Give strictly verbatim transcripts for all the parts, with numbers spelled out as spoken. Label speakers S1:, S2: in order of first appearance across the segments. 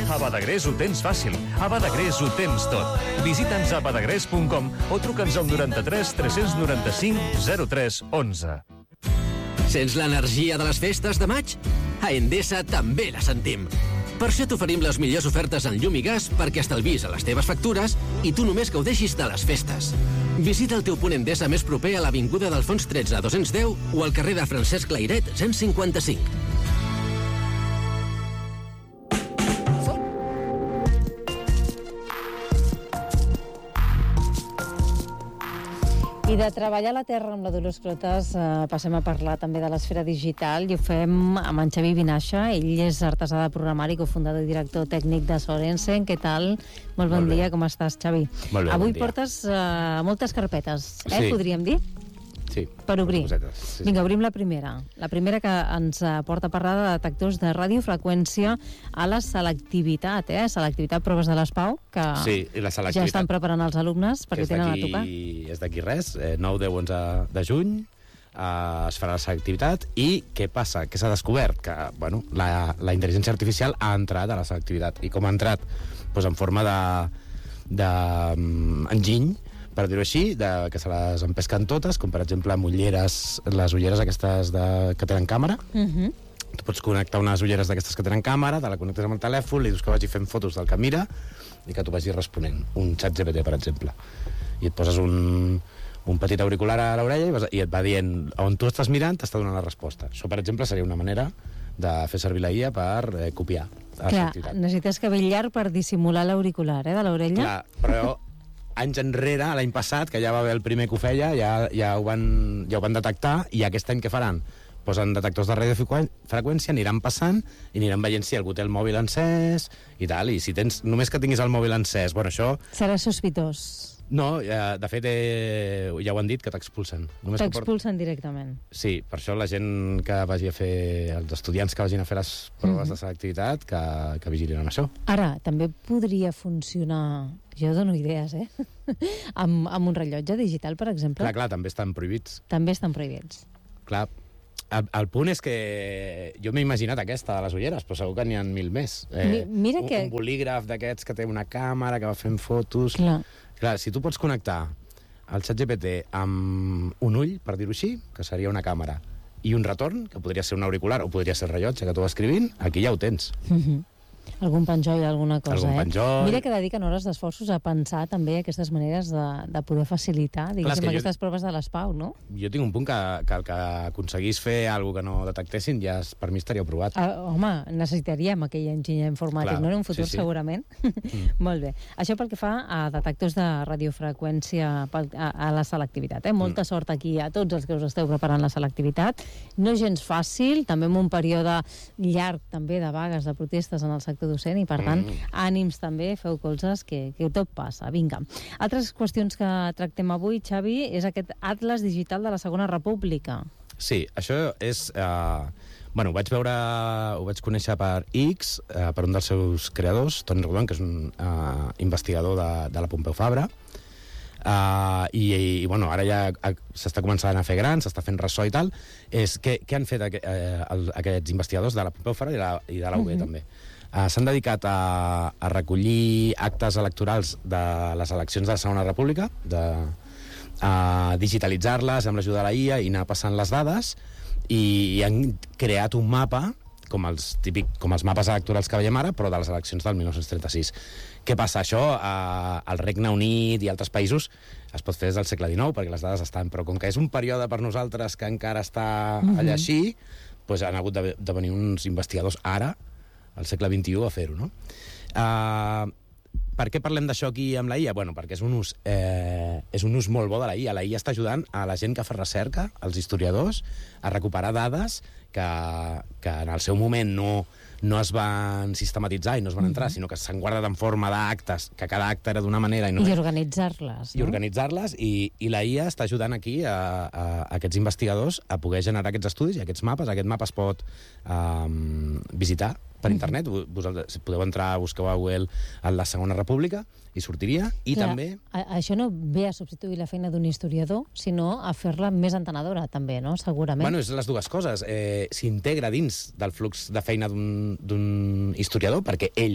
S1: A Badagrés ho tens fàcil. A Badagrés ho tens tot. Visita'ns a badagrés punt com o truca'ns al noranta-tres tres noranta-cinc zero tres onze.
S2: Sents l'energia de les festes de maig? A Endesa també la sentim. Per això t'oferim les millors ofertes en llum i gas perquè estalvis a les teves factures i tu només gaudeixis de les festes. Visita el teu punt Endesa més proper a l'Avinguda d'Alfons tretze dos-cents deu o al carrer de Francesc Layret cent cinquanta-cinc.
S3: I de treballar la terra amb la Dolors Clotas eh, passem a parlar també de l'esfera digital i ho fem amb en Xavi Vinaixa. Ell és artesà de programari, cofundador i director tècnic de Sorensen. Què tal? Molt bon Molt dia, com estàs, Xavi?
S4: Molt bé,
S3: Avui
S4: bon dia.
S3: portes eh, moltes carpetes, eh,
S4: Sí.
S3: podríem dir?
S4: Sí.
S3: Per obrir.
S4: Cosetes, sí, sí.
S3: Vinga, obrim la primera. La primera que ens eh, porta a parlar de detectors de radiofreqüència a la selectivitat, eh? Selectivitat, proves de l'ESPAU, que
S4: Sí, i la
S3: ja
S4: selectivitat.
S3: estan preparant els alumnes perquè
S4: és
S3: tenen a
S4: d'aquí-
S3: tocar.
S4: És d'aquí res, eh, nou, deu, onze de juny, eh, es farà la selectivitat, i què passa? Que s'ha descobert? Que, bueno, la, la intel·ligència artificial ha entrat a la selectivitat, i com ha entrat? Pues en forma de, de um, enginy, per dir-ho així, de, que se les empesquen totes, com per exemple amb ulleres, les ulleres aquestes de, que tenen càmera.
S3: Mhm.
S4: Tu pots connectar unes ulleres d'aquestes que tenen càmera, te la connectes amb el telèfon, li dius que vagi fent fotos del que mira i que tu vagi responent. Un xat G P T, per exemple. I et poses un, un petit auricular a l'orella i, vas, i et va dient on tu estàs mirant, t'està donant la resposta. Això, per exemple, seria una manera de fer servir la I A per eh, copiar la
S3: Clar,
S4: selectivitat.
S3: necessites cabell llarg per dissimular l'auricular, eh, de l'orella.
S4: Clar, però anys enrere, l'any passat, que ja va haver el primer que ho feia, ja, ja, ho van, ja ho van detectar, i aquest any què faran? Posen detectors de radiofreqüència, aniran passant i aniran veient si algú té el mòbil encès i tal, i si tens, només que tinguis el mòbil encès, bueno, això...
S3: Serà sospitós.
S4: No, eh, de fet, eh, ja ho han dit, que t'expulsen. Només que port-
S3: T'expulsen directament.
S4: Sí, per això la gent que vagi a fer, els estudiants que vagin a fer les proves
S3: Mhm.
S4: de selectivitat, que, que vigilin amb això.
S3: Ara, també podria funcionar, jo dono idees, eh? amb, amb un rellotge digital, per exemple.
S4: Clar, clar, també estan prohibits.
S3: També estan prohibits.
S4: Clar, el, el punt és que jo m'he imaginat aquesta de les ulleres, però segur que n'hi ha mil més.
S3: Mi- mira
S4: un,
S3: que-
S4: un bolígraf d'aquests que té una càmera, que va fent fotos...
S3: Clar.
S4: Clar, si tu pots connectar el xat G P T amb un ull, per dir-ho així, que seria una càmera, i un retorn, que podria ser un auricular o podria ser el rellotge que tu vas escrivint, aquí ja ho tens.
S3: Mhm. Algun penjoll, alguna cosa,
S4: Algun
S3: eh?
S4: penjoll.
S3: Mira que dediquen hores d'esforços a pensar també aquestes maneres de, de poder facilitar, diguéssim,
S4: és que jo-
S3: aquestes proves de l'ESPAU, no?
S4: Jo tinc un punt que, que el que aconseguís fer alguna que no detectessin, ja es- per mi estaria provat.
S3: Ah, home, necessitaríem aquell enginyer informàtic,
S4: Clar,
S3: no? En un futur,
S4: sí, sí.
S3: segurament. Mm. Molt bé. Això pel que fa a detectors de radiofreqüència pel, a, a la selectivitat. Eh? Molta mm. sort aquí a tots els que us esteu preparant la selectivitat. No gens fàcil, també en un període llarg també de vagues, de protestes en el sector docent, i per tant, mm. ànims també, feu colzes, que, que tot passa. Vinga. Altres qüestions que tractem avui, Xavi, és aquest atles digital de la Segona República.
S4: Sí, això és... Eh, bueno, ho vaig veure, ho vaig conèixer per X, eh, per un dels seus creadors, Toni Rodon, que és un eh, investigador de, de la Pompeu Fabra, eh, i, i bueno, ara ja eh, s'està començant a fer gran, s'està fent ressò i tal. És què, què han fet aqu eh, el, aquests investigadors de la Pompeu Fabra i, la, i de la U B,
S3: Mhm.
S4: també? Uh, s'han dedicat a, a recollir actes electorals de les eleccions de la Segona República, de, a digitalitzar-les amb l'ajuda de la I A i anar passant les dades, i, i han creat un mapa com els, típic, com els mapes electorals que veiem ara, però de les eleccions del dinou trenta-sis. Què passa? Això eh, al Regne Unit i altres països es pot fer des del segle dinou, perquè les dades estan, però com que és un període per nosaltres que encara està
S3: Mhm.
S4: allà així, doncs han hagut de, de venir uns investigadors ara, al segle vint-i-u, a fer-ho, no? Uh, per què parlem d'això aquí amb la I A? Bueno, perquè és un ús, eh, és un ús molt bo de la I A. La I A està ajudant a la gent que fa recerca, als historiadors, a recuperar dades que, que en el seu moment no, no es van sistematitzar i no es van entrar, sinó que s'han guardat en forma d'actes, que cada acte era d'una manera i no...
S3: I organitzar-les,
S4: I
S3: no?
S4: organitzar-les, i, i la I A està ajudant aquí a, a, a aquests investigadors a poder generar aquests estudis i aquests mapes. Aquest mapa es pot um, visitar per internet. Vosaltres podeu entrar, busqueu a Google en la Segona República i sortiria, i
S3: Clar,
S4: també...
S3: a, això no ve a substituir la feina d'un historiador, sinó a fer-la més entenedora, també, no? Segurament.
S4: Bueno, és les dues coses. Eh, S'integra dins del flux de feina d'un d'un historiador, perquè ell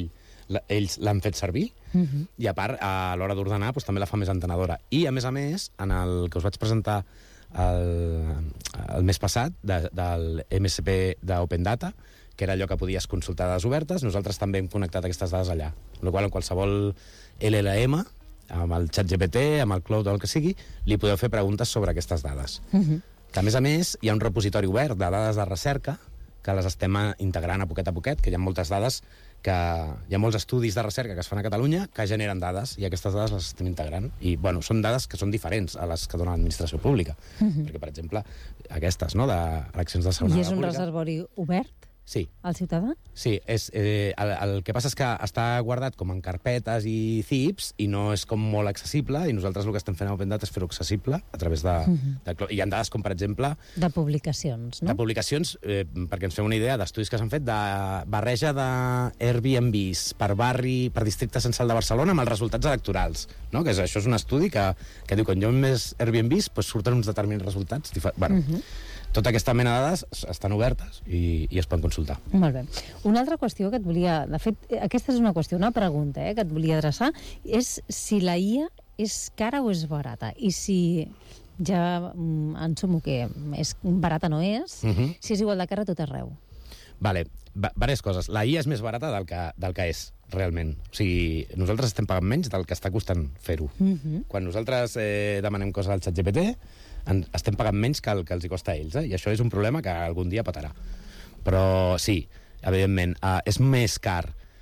S4: la, ells l'han fet servir,
S3: Uh-huh.
S4: i a part, a l'hora d'ordenar, doncs, també la fa més entenedora. I, a més a més, en el que us vaig presentar el, el mes passat, de, del M S P d'Open Data, que era allò que podies consultar dades obertes, nosaltres també hem connectat aquestes dades allà. Amb la qual cosa, en qualsevol L L M, amb el ChatGPT, amb el Cloud o el que sigui, li podeu fer preguntes sobre aquestes dades.
S3: Uh-huh.
S4: Que, a més a més, hi ha un repositori obert de dades de recerca que les estem integrant a poquet a poquet, que hi ha moltes dades, que hi ha molts estudis de recerca que es fan a Catalunya que generen dades, i aquestes dades les estem integrant. I, bueno, són dades que són diferents a les que dona l'administració pública. Uh-huh. Perquè, per exemple, aquestes, no?, d'eleccions de segona
S3: I és un
S4: república...
S3: reservori obert?
S4: Sí.
S3: Al ciutadà?
S4: Sí, és, eh, el, el que passa és que està guardat com en carpetes i zips i no és com molt accessible, i nosaltres el que estem fent a Open Data és fer-ho accessible a través de... Uh-huh. de hi ha dades com, per exemple...
S3: De publicacions, no?
S4: De publicacions, eh, perquè ens fem una idea d'estudis que s'han fet de barreja d'Airbnbs per barri, per districte central de Barcelona amb els resultats electorals, no? Que és, això és un estudi que, que diu que quan hi ha més Airbnbs doncs surten uns determinats resultats. Bueno, uh-huh. Tota aquesta mena de dades estan obertes i, i es poden consultar.
S3: Molt bé. Una altra qüestió que et volia... De fet, aquesta és una qüestió, una pregunta eh, que et volia adreçar, és si la I A és cara o és barata. I si ja mm, ensumo que és barata no és, uh-huh. si és igual de cara a tot arreu.
S4: Vale, diverses coses. La I A és més barata del que, del que és, realment. O sigui, nosaltres estem pagant menys del que està costant fer-ho. Uh-huh. Quan nosaltres eh, demanem coses al ChatGPT, en, estem pagant menys que el que els hi costa a ells, eh? I això és un problema que algun dia patarà. Però sí, evidentment, eh, és més car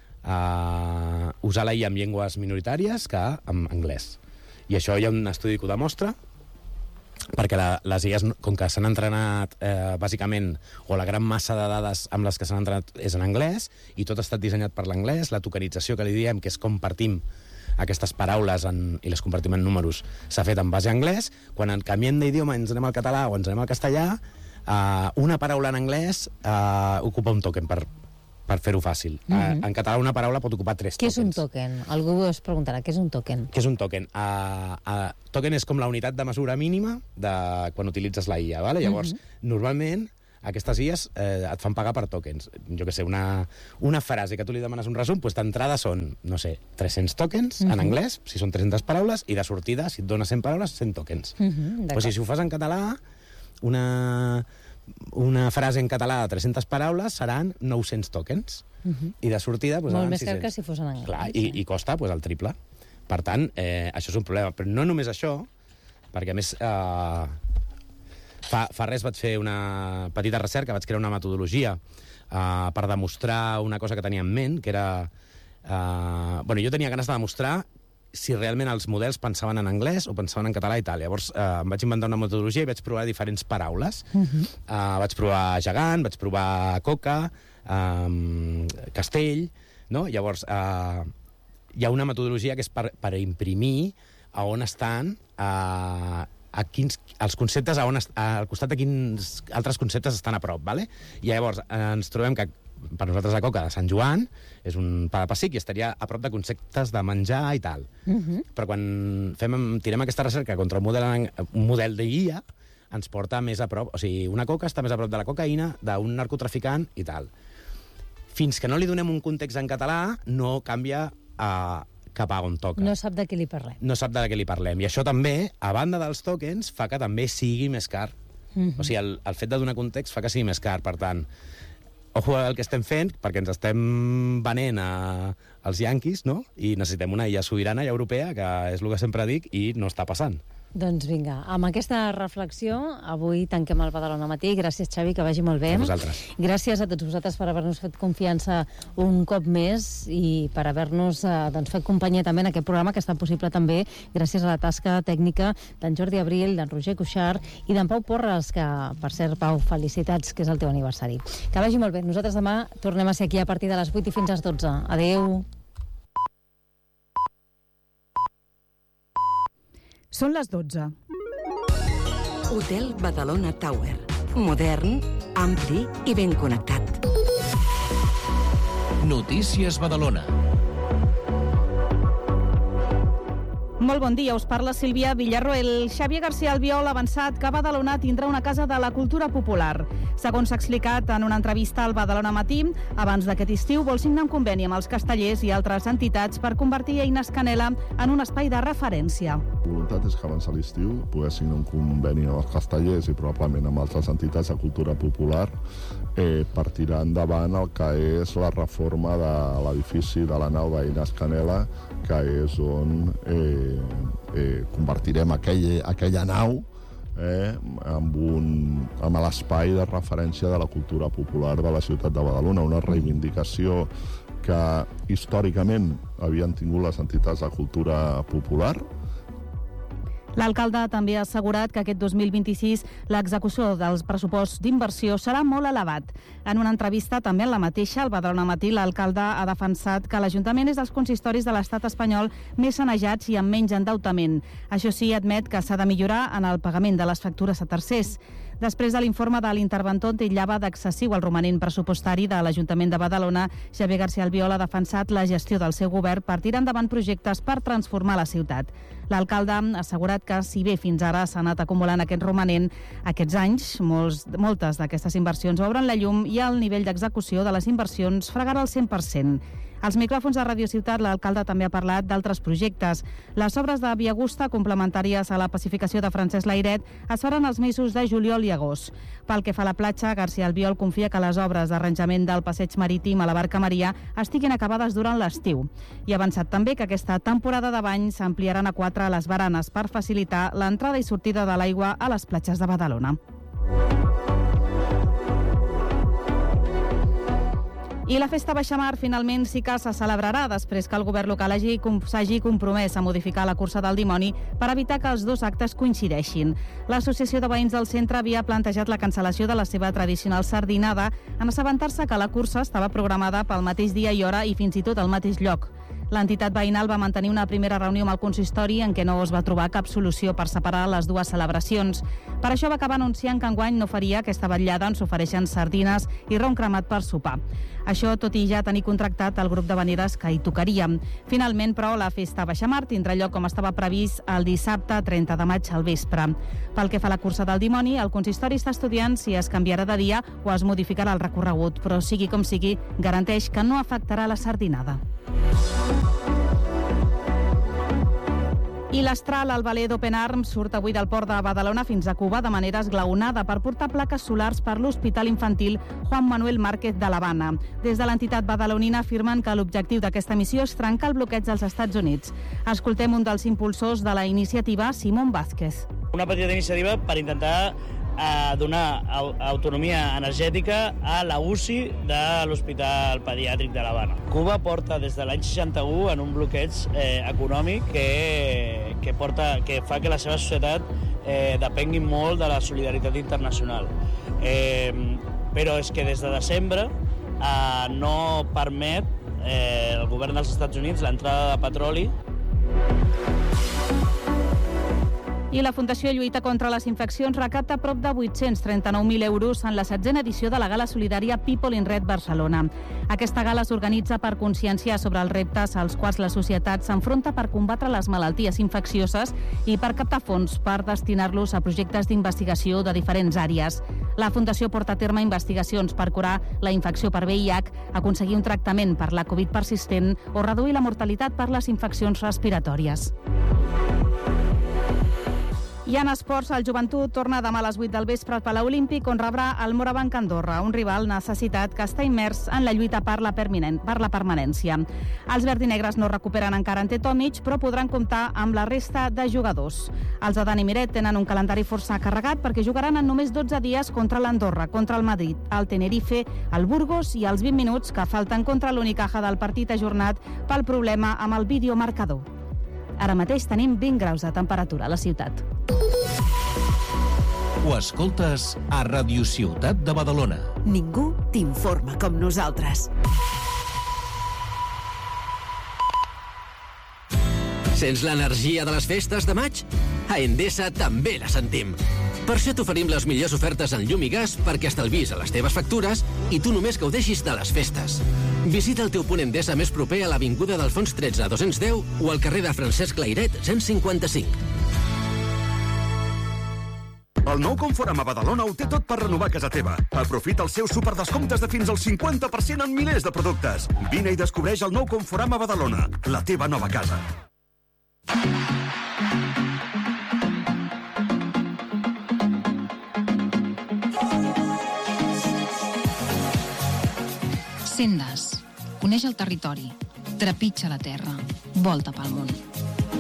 S4: eh, usar la I A en llengües minoritàries que en anglès. I això hi ha un estudi que ho demostra, perquè la, les I As, com que s'han entrenat eh, bàsicament, o la gran massa de dades amb les que s'han entrenat és en anglès, i tot ha estat dissenyat per l'anglès, la tokenització que li diem, que és com partim aquestes paraules en, i les convertim en números, s'ha fet en base a anglès. Quan en canviem d'idioma, ens anem al català o ens anem al castellà, eh, una paraula en anglès eh, ocupa un token per, per fer-ho fàcil. Mm-hmm. eh, en català una paraula pot ocupar tres
S3: què
S4: tokens.
S3: Què és un token? Algú es preguntarà, què és un token?
S4: Què és un token? Uh, uh, token és com la unitat de mesura mínima de quan utilitzes la I A, ¿vale? Llavors, mm-hmm. normalment, aquestes I As eh, et fan pagar per tokens. Jo què sé, una, una frase que tu li demanes un resum, doncs d'entrada són, no sé, tres-cents tokens mm-hmm. en anglès, si són tres-centes paraules, i de sortida, si et dona cent paraules, cent tokens. Mm-hmm, pues si ho fas en català, una, una frase en català de tres-centes paraules seran nou-cents tokens. Mm-hmm. I de sortida... Doncs,
S3: molt més
S4: sis-cents.
S3: car que si fos en anglès.
S4: Clar, i, i costa doncs, el triple. Per tant, eh, això és un problema. Però no només això, perquè a més... Eh, Fa, fa res vaig fer una petita recerca, vaig crear una metodologia uh, per demostrar una cosa que tenia en ment, que era... Uh, bueno, jo tenia ganes de demostrar si realment els models pensaven en anglès o pensaven en català i tal. Llavors uh, em vaig inventar una metodologia i vaig provar diferents paraules. Uh-huh. uh, vaig provar gegant, vaig provar coca, um, castell, no? Llavors uh, hi ha una metodologia que és per, per imprimir a on estan... Uh, a quins, els conceptes a on est, al costat de quins altres conceptes estan a prop, ¿vale? I llavors ens trobem que per nosaltres la coca de Sant Joan és un pa de pessic i estaria a prop de conceptes de menjar i tal. Uh-huh. Però quan fem, tirem aquesta recerca contra un model, un model de guia, ens porta més a prop, o sigui, una coca està més a prop de la cocaïna, d'un narcotraficant i tal. Fins que no li donem un context en català, no canvia a cap a on toca.
S3: No sap de què li parlem.
S4: No sap de què li parlem. I això també, a banda dels tokens, fa que també sigui més car. Mm-hmm. O sigui, el, el fet de donar context fa que sigui més car. Per tant, ojo al que estem fent, perquè ens estem venent a, als yanquis, no? I necessitem una I A sobirana i europea, que és el que sempre dic, i no està passant.
S3: Doncs vinga, amb aquesta reflexió, avui tanquem el Badalona Matí. Gràcies, Xavi, que vagi molt bé.
S4: A vosaltres.
S3: Gràcies a tots vosaltres per haver-nos fet confiança un cop més i per haver-nos eh, doncs, fet companyia també en aquest programa, que està possible també gràcies a la tasca tècnica d'en Jordi Abril, d'en Roger Cuixart i d'en Pau Porres, que, per cert, Pau, felicitats, que és el teu aniversari. Que vagi molt bé. Nosaltres demà tornem a ser aquí a partir de les vuit i fins a les dotze. Adéu.
S5: Són les dotze.
S6: Hotel Badalona Tower. Modern, ampli i ben connectat.
S1: Notícies Badalona.
S5: Molt bon dia, us parla Sílvia Villarroel. Xavier García Albiol ha avançat que Badalona tindrà una casa de la cultura popular. Segons s'ha explicat en una entrevista al Badalona Matí, abans d'aquest estiu vol signar un conveni amb els castellers i altres entitats per convertir Eines Canela en un espai de referència.
S7: La voluntat és que abans de l'estiu poder signar un conveni amb els castellers i probablement amb altres entitats de cultura popular eh, per tirar endavant el que és la reforma de l'edifici de la nau d'Eines Canela, que és on eh, eh, convertirem aquell, aquella nau eh, amb, un, amb l'espai de referència de la cultura popular de la ciutat de Badalona, una reivindicació que històricament havien tingut les entitats de cultura popular.
S5: L'alcalde també ha assegurat que aquest dos mil vint-i-sis l'execució dels pressuposts d'inversió serà molt elevat. En una entrevista també en la mateixa, al Badalona Matí, l'alcalde ha defensat que l'Ajuntament és dels consistoris de l'estat espanyol més sanejats i amb menys endeutament. Això sí, admet que s'ha de millorar en el pagament de les factures a tercers. Després de l'informe de l'interventor titllava d'excessiu el romanent pressupostari de l'Ajuntament de Badalona, Xavier García Albiol ha defensat la gestió del seu govern per tirar endavant projectes per transformar la ciutat. L'alcalde ha assegurat que, si bé fins ara s'ha anat acumulant aquest romanent, aquests anys, molts, moltes d'aquestes inversions obren la llum i el nivell d'execució de les inversions fregarà el cent per cent. Als micròfons de Radio Ciutat, l'alcalde també ha parlat d'altres projectes. Les obres de Via Augusta, complementàries a la pacificació de Francesc Layret, es faran els mesos de juliol i agost. Pel que fa a la platja, García Albiol confia que les obres d'arranjament del passeig marítim a la Barca Maria estiguin acabades durant l'estiu. I ha avançat també que aquesta temporada de bany s'ampliaran a quatre les baranes per facilitar l'entrada i sortida de l'aigua a les platges de Badalona. I la festa Baixamar finalment sí que se celebrarà després que el govern local hagi, s'hagi compromès a modificar la cursa del dimoni per evitar que els dos actes coincideixin. L'Associació de Veïns del Centre havia plantejat la cancel·lació de la seva tradicional sardinada en assabentar-se que la cursa estava programada pel mateix dia i hora i fins i tot al mateix lloc. L'entitat veïnal va mantenir una primera reunió amb el consistori en què no es va trobar cap solució per separar les dues celebracions. Per això va acabar anunciant que enguany no faria aquesta vetllada on s'ofereixen sardines i ron cremat per sopar. Això tot i ja tenir contractat el grup d'havaneres que hi tocaria. Finalment, però, la festa Baixamar tindrà lloc com estava previst el dissabte trenta de maig al vespre. Pel que fa a la cursa del dimoni, el consistori està estudiant si es canviarà de dia o es modificarà el recorregut, però sigui com sigui, garanteix que no afectarà la sardinada. I l'Astral, el veler d'Open Arms, surt avui del port de Badalona fins a Cuba de manera esglaonada per portar plaques solars per l'Hospital Infantil Juan Manuel Márquez de l'Havana. Des de l'entitat badalonina afirmen que l'objectiu d'aquesta missió és trencar el bloqueig dels Estats Units. Escoltem un dels impulsors de la iniciativa, Simón Vázquez.
S8: Una petita iniciativa per intentar a donar autonomia energètica a la U C I de l'Hospital Pediàtric de l'Havana. Cuba porta des de l'any seixanta-u en un bloqueig eh, econòmic que, que, porta, que fa que la seva societat eh, depengui molt de la solidaritat internacional. Eh, però és que des de desembre eh, no permet eh, el govern dels Estats Units l'entrada de petroli.
S5: I la Fundació Lluita contra les Infeccions recapta prop de vuit-cents trenta-nou mil euros en la setzena edició de la gala solidària People in Red Barcelona. Aquesta gala s'organitza per conscienciar sobre els reptes als quals la societat s'enfronta per combatre les malalties infeccioses i per captar fons per destinar-los a projectes d'investigació de diferents àrees. La Fundació porta a terme investigacions per curar la infecció per V I H, aconseguir un tractament per la Covid persistent o reduir la mortalitat per les infeccions respiratòries. I en esports, el Joventut torna demà a les vuit del vespre al Palau Olímpic, on rebrà el Morabanc Andorra, un rival necessitat que està immers en la lluita per la, per la permanència. Els verdinegres no recuperen encara Ante Tomic, però podran comptar amb la resta de jugadors. Els de Dani Miret tenen un calendari força carregat perquè jugaran en només dotze dies contra l'Andorra, contra el Madrid, el Tenerife, el Burgos i els vint minuts que falten contra l'Unicaja del partit ajornat pel problema amb el videomarcador. Ara mateix tenim vint graus de temperatura a la ciutat.
S9: Ho escoltes a Radio Ciutat de Badalona.
S6: Ningú t'informa com nosaltres.
S2: Sents l'energia de les festes de maig? A Endesa també la sentim. Per això t'oferim les millors ofertes en llum i gas perquè estalvis a les teves factures i tu només gaudeixis de les festes. Visita el teu punt Endesa més proper a l'Avinguda d'Alfons tretze dos-cents deu o al carrer de Francesc Layret cent cinquanta-cinc.
S10: El nou Conforama Badalona ho té tot per renovar casa teva. Aprofita els seus superdescomptes de fins al cinquanta per cent en milers de productes. Vine i descobreix el nou Conforama Badalona, la teva nova casa.
S11: Sendes. Coneix el territori. Trepitja la terra. Volta pel món.